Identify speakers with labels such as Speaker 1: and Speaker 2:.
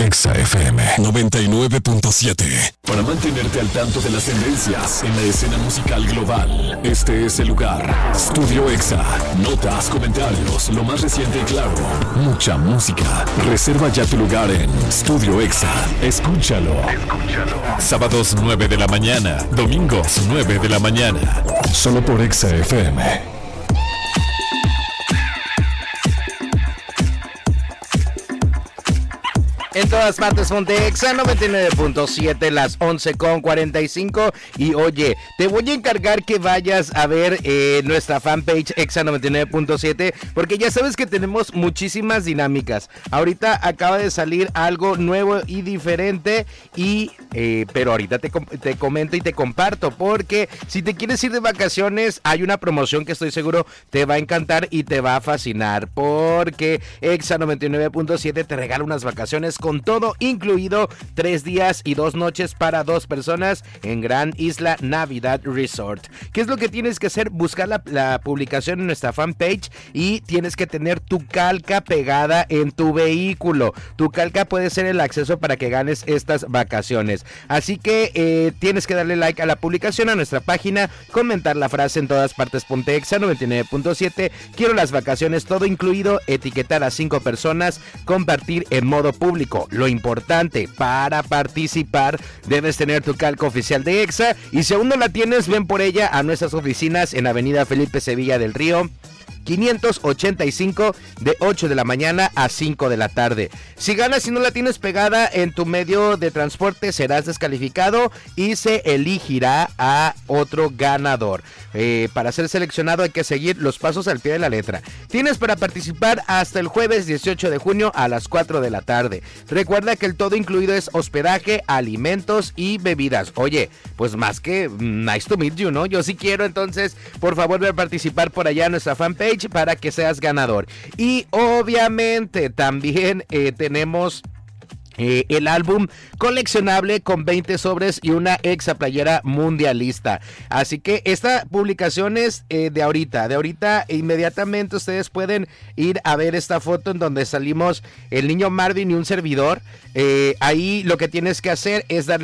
Speaker 1: Exa FM 99.7. Para mantenerte al tanto de las tendencias en la escena musical global, este es el lugar. Estudio Exa. Notas, comentarios, lo más reciente y claro. Mucha música. Reserva ya tu lugar en Estudio Exa. Escúchalo. Sábados 9 de la mañana. Domingos 9 de la mañana. Solo por Exa FM.
Speaker 2: En todas partes, ponte Exa 99.7, las 11:45. Y oye, te voy a encargar que vayas a ver nuestra fanpage Exa 99.7, porque ya sabes que tenemos muchísimas dinámicas. Ahorita acaba de salir algo nuevo y diferente, pero ahorita te comento y te comparto, porque si te quieres ir de vacaciones, hay una promoción que estoy seguro te va a encantar y te va a fascinar, porque Exa 99.7 te regala unas vacaciones con todo incluido, 3 días y 2 noches para 2 personas en Gran Isla Navidad Resort. ¿Qué es lo que tienes que hacer? Buscar la publicación en nuestra fanpage y tienes que tener tu calca pegada en tu vehículo. Tu calca puede ser el acceso para que ganes estas vacaciones. Así que tienes que darle like a la publicación, a nuestra página, comentar la frase en todas partes, ponte Exa 99.7, quiero las vacaciones, todo incluido, etiquetar a 5 personas, compartir en modo público. Lo importante, para participar debes tener tu calca oficial de Exa, y si aún no la tienes, ven por ella a nuestras oficinas en Avenida Felipe Sevilla del Río 585, de 8 de la mañana a 5 de la tarde. Si ganas y no la tienes pegada en tu medio de transporte, serás descalificado y se elegirá a otro ganador. Para ser seleccionado hay que seguir los pasos al pie de la letra. Tienes para participar hasta el jueves 18 de junio a las 4 de la tarde. Recuerda que el todo incluido es hospedaje, alimentos y bebidas. Oye, pues más que nice to meet you, ¿no? Yo sí quiero, entonces, por favor, ve a participar por allá en nuestra fanpage para que seas ganador. Y obviamente también tenemos el álbum coleccionable con 20 sobres y una Exa playera mundialista. Así que esta publicación es de ahorita inmediatamente ustedes pueden ir a ver esta foto en donde salimos el niño Marvin y un servidor. Ahí lo que tienes que hacer es darle